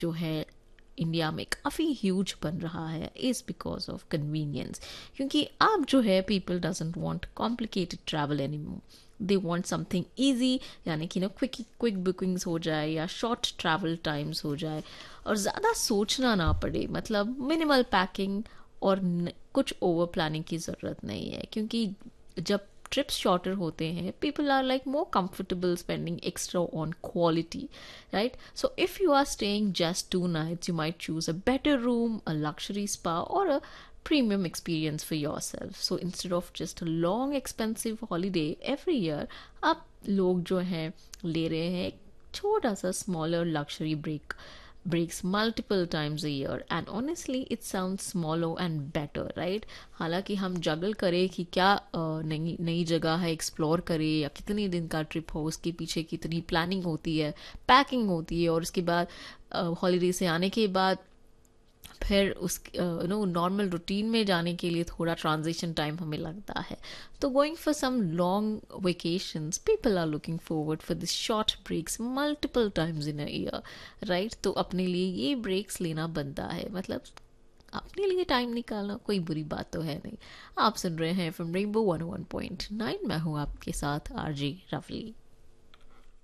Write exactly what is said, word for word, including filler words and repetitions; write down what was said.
जो है इंडिया में काफ़ी ह्यूज बन रहा है इज़ बिकॉज ऑफ कन्वीनियंस, क्योंकि अब जो है people doesn't want complicated travel anymore, they want something easy, यानी कि ना क्विक क्विक बुकिंग्स हो जाए या शॉर्ट ट्रैवल टाइम्स हो जाए और ज़्यादा सोचना ना पड़े, मतलब मिनिमल पैकिंग और न, कुछ ओवर प्लानिंग की ज़रूरत नहीं है, क्योंकि जब trips shorter होते हैं people are like more comfortable spending extra on quality, right? So if you are staying just two nights you might choose a better room, a luxury spa, or a premium experience for yourself. So instead of just a long expensive holiday every year, अब लोग जो हैं ले रहे हैं एक छोटा सा smaller luxury break breaks multiple times a year, and honestly it sounds smaller and better, right? हालांकि हम जगल करें कि क्या अ, नई नई जगह है एक्सप्लोर करें या कितने दिन का ट्रिप हो, उसके पीछे कितनी प्लानिंग होती है, पैकिंग होती है, और उसके बाद हॉलीडे से आने के बाद फिर उस नो नॉर्मल रूटीन में जाने के लिए थोड़ा ट्रांजिशन टाइम हमें लगता है. तो going for some long vacations, people are looking forward for this short breaks multiple times in a year, right? तो अपने लिए ये ब्रेक्स लेना बनता है, मतलब अपने लिए टाइम निकालना कोई बुरी बात तो है नहीं. आप सुन रहे हैं from rainbow one one point nine, मैं हूँ आपके साथ आरजे रवली.